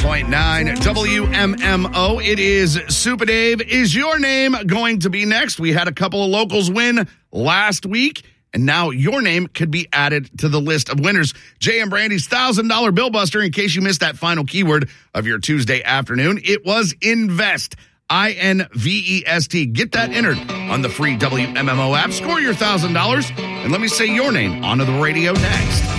98.9 WMMO. It is Super Dave. Is your name going to be next? We had a couple of locals win last week, and now your name could be added to the list of winners. Jay and Brandy's $1,000 Bill Buster, in case you missed that final keyword of your Tuesday afternoon. It was invest. INVEST. Get that entered on the free WMMO app. Score your $1,000, and let me say your name onto the radio next.